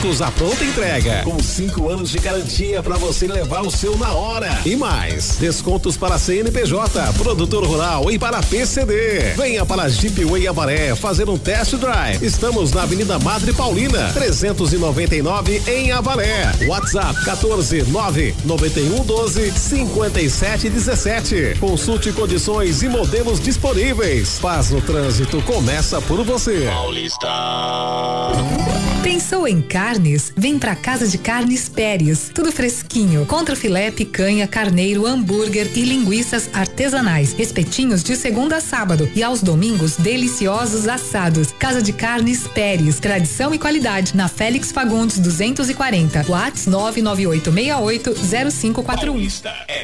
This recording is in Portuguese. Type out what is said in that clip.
produtos à pronta entrega, com 5 anos de garantia para você levar o seu na hora. E mais, descontos para CNPJ, produtor rural e para PCD. Venha para Jeepway Avaré fazer um test drive. Estamos na Avenida Madre Paulina, 399 em Avaré. WhatsApp 14991125717. Consulte condições e modelos disponíveis. Paz no trânsito começa por você. Paulista. Pensou em carnes? Vem pra Casa de Carnes Pérez. Tudo fresquinho. Contrafilé, picanha, carneiro, hambúrguer e linguiças artesanais. Espetinhos de segunda a sábado e aos domingos deliciosos assados. Casa de Carnes Pérez. Tradição e qualidade. Na Félix Fagundes 240. WhatsApp 998680541. Paulista é